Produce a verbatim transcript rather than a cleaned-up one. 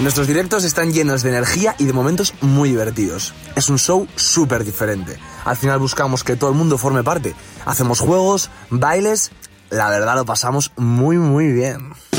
Nuestros directos están llenos de energía y de momentos muy divertidos. Es un show súper diferente. Al final buscamos que todo el mundo forme parte. Hacemos juegos, bailes... La verdad lo pasamos muy muy bien.